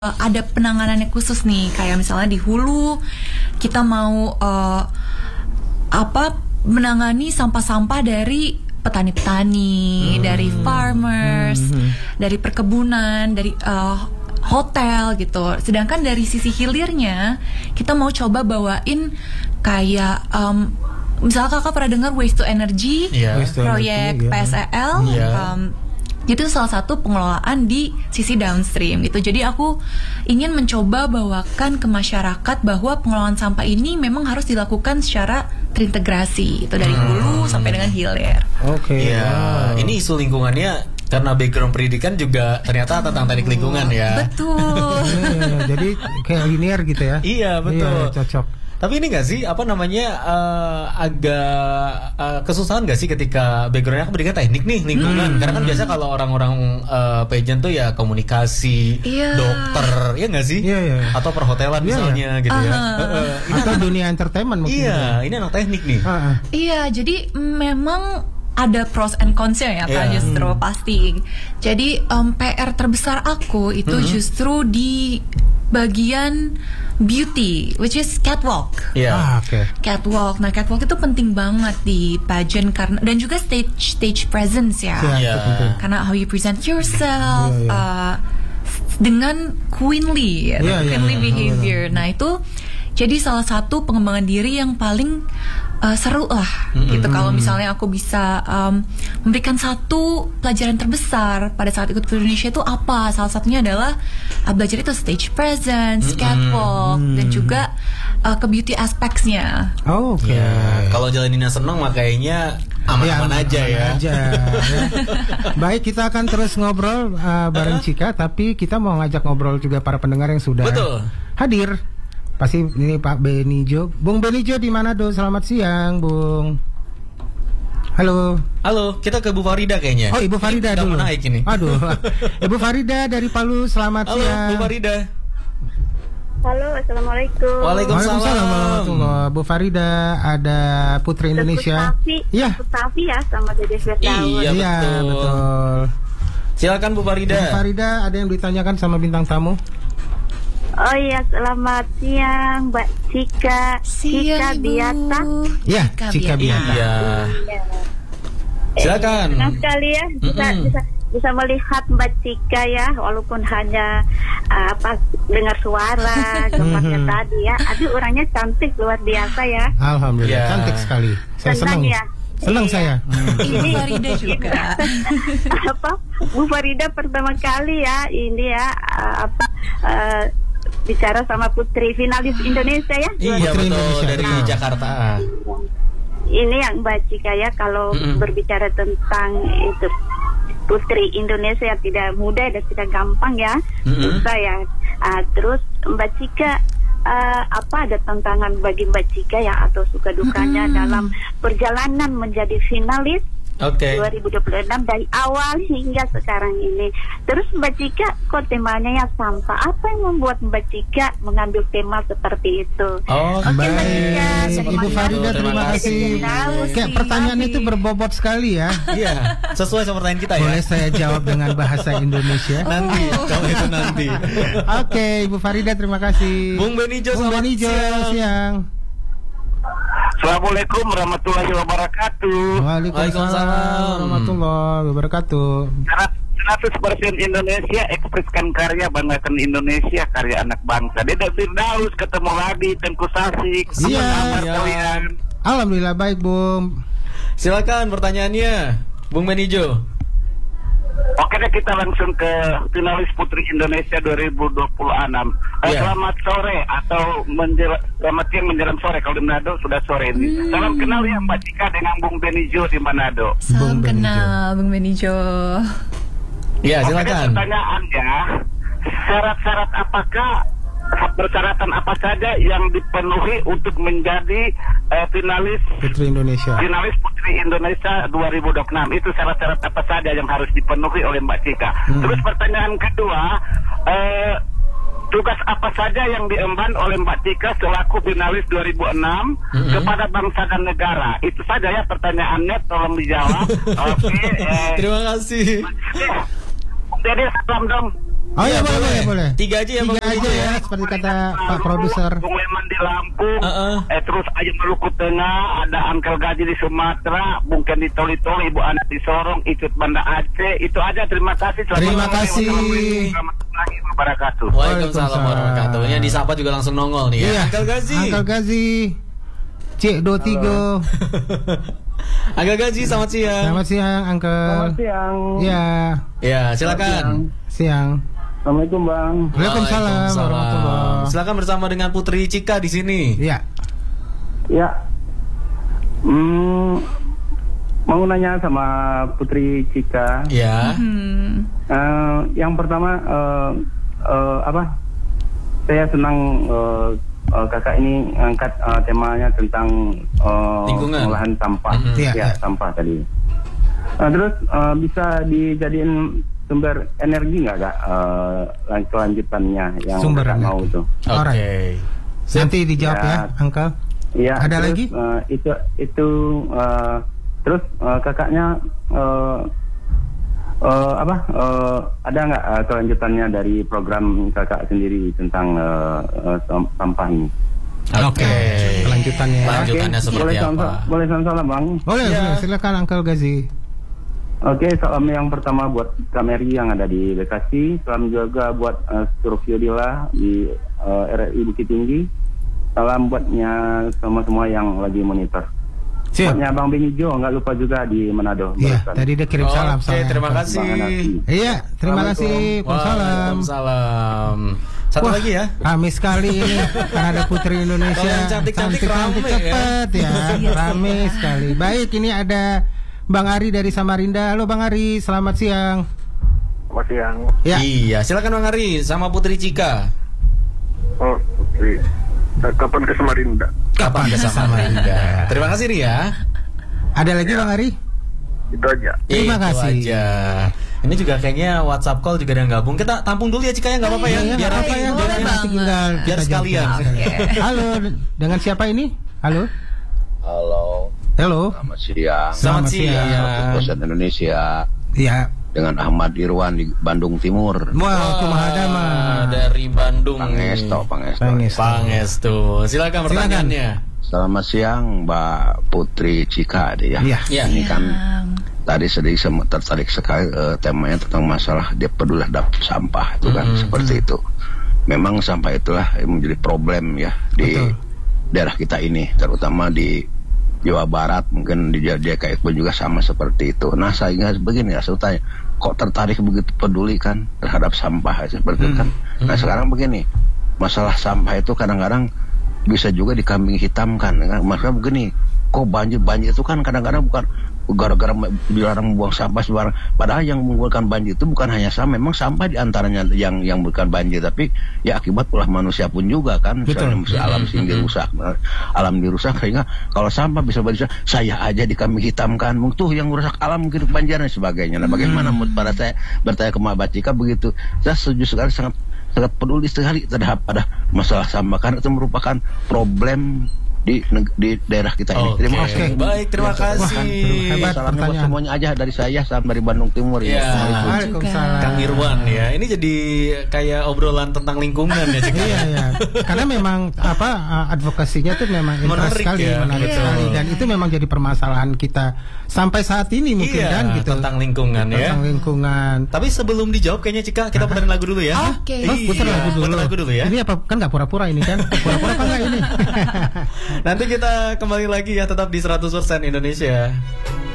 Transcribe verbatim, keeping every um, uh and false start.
ada penanganannya khusus nih, kayak misalnya di hulu kita mau uh, apa menangani sampah-sampah dari petani-petani, hmm. dari farmers, hmm. dari perkebunan, dari uh, hotel gitu. Sedangkan dari sisi hilirnya kita mau coba bawain kayak um, misalnya kakak pernah dengar waste to energy, yeah. waste to proyek energy, yeah. P S E L. Yeah. Um, itu salah satu pengelolaan di sisi downstream gitu. Jadi aku ingin mencoba bawakan ke masyarakat bahwa pengelolaan sampah ini memang harus dilakukan secara terintegrasi itu dari hulu hmm. sampai dengan hilir. Oke. Okay. Ya, wow. Ini isu lingkungannya karena background pendidikan juga ternyata tentang teknik lingkungan ya. Betul. ya, jadi kayak linear gitu ya. Iya, betul. Iya, cocok. Tapi ini nggak sih apa namanya uh, agak uh, kesusahan nggak sih ketika backgroundnya kan pendidikan teknik nih lingkungan, hmm. karena kan biasa kalau orang-orang uh, pageant tuh ya komunikasi, yeah. dokter, ya nggak sih, yeah, yeah. atau perhotelan yeah, misalnya yeah. gitu uh-huh. ya, uh, uh, atau dunia entertainment mungkin. Iya, ya. Ini anak teknik nih. Uh-huh. Iya, jadi memang ada pros and cons ya kan, yeah. justru hmm. pasti. Jadi um, P R terbesar aku itu hmm. justru di bagian beauty, which is catwalk. Yeah. Ah, okay. Catwalk. Nah, catwalk itu penting banget di pageant karena dan juga stage stage presence ya. Yeah, yeah. Karena how you present yourself yeah, yeah. Uh, dengan queenly, yeah, queenly yeah, behavior. Yeah. Nah, itu jadi salah satu pengembangan diri yang paling uh, seru lah mm-hmm. gitu. Kalau misalnya aku bisa um, memberikan satu pelajaran terbesar pada saat ikut ke Indonesia itu apa? Salah satunya adalah uh, belajar itu stage presence, mm-hmm. catwalk, mm-hmm. dan juga uh, ke beauty aspects-nya. Oh, oke. Okay. Ya, kalau jalaninnya seneng makanya aman-aman ya, aja aman ya. Aja, ya. Baik, kita akan terus ngobrol uh, bareng uh-huh. Chika, tapi kita mau ngajak ngobrol juga para pendengar yang sudah Betul. hadir. Pasti ini Pak Benijo. Bung Benijo di Manado. Selamat siang, Bung. Halo. Halo, kita ke Bu Farida kayaknya. Oh, Ibu Farida ini dulu. Naik ini. Aduh. Ibu Farida dari Palu. Selamat Halo, siang. Bu Farida. Halo, assalamualaikum. Waalaikumsalam. Waalaikumsalam. Bu Farida, ada Putri Indonesia. Iya. Safi ya sama Dede Firdaus. Iya, iya, betul. betul. Silakan Bu Farida. Bu Farida, ada yang ditanyakan sama bintang tamu? Oh iya, selamat siang Mbak Chika. Siang, Chika Biata. Iya, Chika Biata. Iya. Silakan. Senang sekali ya bisa, mm-hmm. bisa bisa melihat Mbak Chika ya, walaupun hanya uh, apa dengar suara tempatnya mm-hmm. tadi ya. Aduh, orangnya cantik luar biasa ya. Alhamdulillah, yeah. cantik sekali. Saya senang. ya. Senang iya. saya. Ini Farida juga. apa? Bu Farida pertama kali ya ini ya uh, apa uh, bicara sama putri finalis Indonesia ya. Iya, betul, Indonesia dari nah. Jakarta. Ini yang Mbak Chika ya, kalau mm-hmm. berbicara tentang itu putri Indonesia yang tidak mudah dan tidak gampang ya, mm-hmm. susah ya. Uh, terus Mbak Chika uh, apa ada tantangan bagi Mbak Chika ya atau suka dukanya mm-hmm. dalam perjalanan menjadi finalis Okay. dua ribu dua puluh enam dari awal hingga sekarang ini. Terus Mbak Chika kok temanya ya sampah. Apa yang membuat Mbak Chika mengambil tema seperti itu? Oh, Oke, baik. Mbak Chika, Ibu Farida, terima kasih. Kayak pertanyaan itu berbobot sekali ya. Iya, sesuai sama pertanyaan kita ya. Boleh saya jawab dengan bahasa Indonesia? Nanti, kalau itu nanti. Oke, okay, Ibu Farida, terima kasih. Bung Benijo, Bung Benijo, siang. siang. Assalamualaikum warahmatullahi wabarakatuh. Waalaikumsalam warahmatullahi wabarakatuh. seratus persen Indonesia, ekspresikan karya, banggakan Indonesia, karya anak bangsa. Dede Firdaus ketemu lagi, Tengku Sasik. Iya. Ya. Alhamdulillah baik, Bung. Silakan pertanyaannya, Bung Benijo. Oke deh, kita langsung ke finalis Putri Indonesia dua ribu dua puluh enam. Eh, yeah. Selamat sore atau menjer- selamat siang menjelang sore. Kalau di Manado sudah sore ini. Hmm. Salam kenal ya Mbak Chika dengan Bung Benijo di Manado. Salam Bung kenal Bung Benijo. Ya, silakan. Oke, pertanyaannya, syarat-syarat apakah persyaratan apa saja yang dipenuhi untuk menjadi uh, finalis Putri Indonesia finalis Putri Indonesia dua ribu dua puluh enam? Itu syarat-syarat apa saja yang harus dipenuhi oleh Mbak Chika? Hmm. Terus pertanyaan kedua, uh, tugas apa saja yang diemban oleh Mbak Chika selaku finalis dua ribu enam hmm. kepada bangsa dan negara? Itu saja ya pertanyaannya, tolong dijawab. Oke. Okay, eh. Terima kasih. Jadi salam dong. Oh iya, boleh, boleh, boleh. Tiga aja ya, Tiga Bang aja ya, seperti kata Pak Produser. Bung Leman di Lampung, Uh-uh. eh terus Ayam Maluku Tengah, ada Angkel Gaji di Sumatera, Bung Ken di Toli-Toli, Ibu Anak di Sorong, Icut Banda Aceh. Itu aja, terima kasih. Selamat Terima malam. kasih. Warahmatullahi wabarakatuh. Waalaikumsalam warahmatullahi wabarakatuh. Yang disapa juga langsung nongol nih ya. Iya, Angkel Gazi. Angkel Gazi. Cik Do Tigo. Angkel Gazi, selamat siang. Selamat siang, Angkel. Selamat siang. Ya, Ya, silakan. siang. Assalamualaikum Bang. Waalaikumsalam warahmatullahi. Silakan bersama dengan Putri Cika di sini. Ya. Ya. Hmm, mau nanya sama Putri Cika. Ya. Hmm. Uh, yang pertama uh, uh, apa? Saya senang uh, uh, kakak ini angkat uh, temanya tentang uh, Lingkungan. pengolahan sampah. Mhm. Iya, Ya, iya. sampah tadi. Uh, terus uh, bisa dijadiin sumber energi nggak kak? Uh, kelanjutannya yang Sumber kakak energi. mau tuh. Oke. Alright. Nanti dijawab ya, Ya. Angkel. Iya. Ada terus, lagi? uh, itu itu uh, terus uh, kakaknya uh, uh, apa? Uh, ada nggak uh, kelanjutannya dari program kakak sendiri tentang uh, uh, sam- sampah ini? Oke. Kelanjutannya. Lanjutannya Oke, seperti boleh apa? salam- boleh salam bang. Boleh, Ya. boleh. Silakan Angkel Gazi. Oke, salam yang pertama buat Kameri yang ada di Bekasi. Salam juga buat uh, Surfiodila di uh, R I Bukit Tinggi. Salam buatnya semua-semua yang lagi monitor. Siap. Buatnya Bang Benijo, nggak lupa juga di Manado. Iya, barusan. tadi dia kirim salam. Oke, soalnya. terima kasih. Bang Hanafi. Iya, terima kasih. Waalaikumsalam. Waalaikumsalam. Satu Wah, lagi ya. Rame sekali ini karena ada Putri Indonesia. Kalau yang cantik-cantik rame ya. cepet ya. Rame sekali. Baik, ini ada Bang Ari dari Samarinda. Halo Bang Ari, selamat siang. Selamat siang. Ya. Iya, silakan Bang Ari sama Putri Cika. Oh, Putri. Kapan ke Samarinda? Kapan ke Samarinda? Terima kasih Ria. Ada lagi Bang Ari? Itu aja. Terima Itu kasih. aja. Ini juga kayaknya WhatsApp call juga ada yang gabung. Kita tampung dulu ya Cika ya, nggak apa-apa ya. Iya, Biar nggak nanti apa-apa ya, boleh nanti banget. tinggal Biar kita sekalian. jawab. Halo, dengan siapa ini? Halo. Halo, Halo. selamat siang. Selamat Selamat siang. siang. Pusat Indonesia Iya. dengan Ahmad Irwan di Bandung Timur. Wah, kumaha dama. Dari Bandung. Pangesto, Pangesto. Pangesto. Pangestu. Silakan pertanyaannya. Selamat siang, Mbak Putri Cika. deh, Ya. Iya. Ya. Ini kan tadi sedih sem- tertarik sekali eh, temanya tentang masalah dia peduli terhadap sampah itu kan Mhm. seperti itu. Memang sampah itulah yang menjadi problem ya di Betul. daerah kita ini, terutama di Jawa Barat, mungkin di D K I pun juga sama seperti itu. Nah, saya ingat begini ya, saya tanya, kok tertarik begitu peduli kan terhadap sampah seperti itu kan? Nah, sekarang begini, masalah sampah itu kadang-kadang bisa juga dikambing hitamkan. Kan? Maksudnya begini, kok banjir-banjir itu kan kadang-kadang bukan gara-gara dilarang membuang sampah sembarang. Padahal yang membuahkan banjir itu bukan hanya sampah, memang sampah diantaranya yang yang bukan banjir, tapi ya akibat ulah manusia pun juga kan. Misalnya, misalnya alam sehingga dirusak, alam dirusak sehingga kalau sampah bisa berisa, saya aja dikambing hitamkan, tuh yang merusak alam mungkin banjir dan sebagainya. Nah, bagaimana menurut pada saya bertanya ke Mbak Cika begitu, saya setuju sekali, sangat sangat peduli sekali terhadap pada masalah sampah karena itu merupakan problem di di daerah kita ini. Oke. Terima kasih. Baik, terima kasih. hebat. Salam buat Pertanyaan. semuanya aja dari saya, salam dari Bandung Timur Ya. ya. Waalaikumsalam. Kang Irwan ya. Ini jadi kayak obrolan tentang lingkungan ya Cika. Iya, iya. Karena memang apa uh, advokasinya tuh memang interest Menarik sekali, ya, menarik betul. sekali, dan itu memang jadi permasalahan kita sampai saat ini mungkin Iya, kan gitu. tentang lingkungan ya. Tentang lingkungan. Tapi sebelum dijawab kayaknya Cika kita puterin lagu dulu ya. Oke. Oh, putar Iya, lagu dulu. putar lagu dulu ya. Ini apa kan nggak pura-pura ini kan? Pura-pura apa nggak ini? Nanti kita kembali lagi ya, tetap di seratus persen Indonesia.